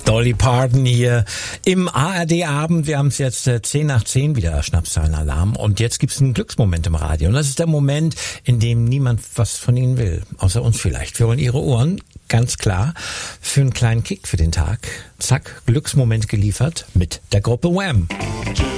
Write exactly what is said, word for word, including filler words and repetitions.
Dolly Parton hier im A R D-Abend. Wir haben es jetzt äh, zehn nach zehn wieder, Schnapszahlenalarm. Und jetzt gibt's einen Glücksmoment im Radio. Und das ist der Moment, in dem niemand was von Ihnen will. Außer uns vielleicht. Wir wollen Ihre Ohren, ganz klar, für einen kleinen Kick für den Tag. Zack, Glücksmoment geliefert mit der Gruppe Wham!